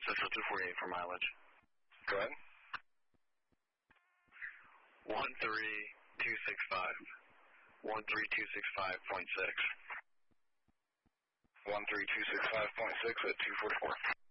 Central 248 for mileage. Go ahead. 13265. 13265.6. 13265.6 at 244.